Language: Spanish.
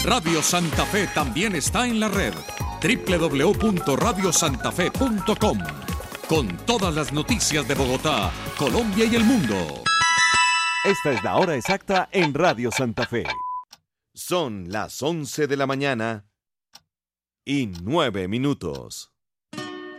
Radio Santa Fe también está en la red. www.radiosantafe.com. Con todas las noticias de Bogotá, Colombia y el mundo. Esta es la hora exacta en Radio Santa Fe. Son las 11 de la mañana y 9 minutos.